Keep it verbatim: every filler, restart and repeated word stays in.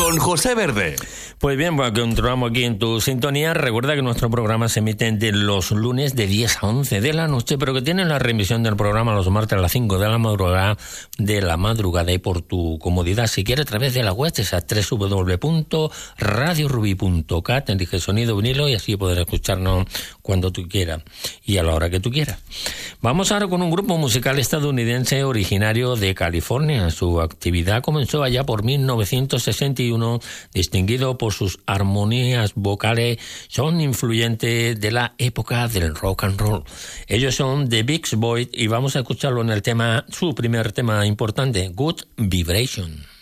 con José Verde. Pues bien, pues continuamos aquí en tu sintonía. Recuerda que nuestro programa se emite de los lunes de diez a once de la noche, pero que tienes la remisión del programa los martes a las cinco de la madrugada, de la madrugada y por tu comodidad, si quieres, a través de la web, es a doble u doble u doble u punto radio ruby punto cat, elige sonido vinilo y así podrás escucharnos cuando tú quieras y a la hora que tú quieras. Vamos ahora con un grupo musical estadounidense originario de California. Su actividad comenzó allá por mil novecientos sesenta y uno, distinguido por sus armonías vocales, son influyentes de la época del rock and roll. Ellos son The Beach Boys y vamos a escucharlo en el tema, su primer tema importante, Good Vibration.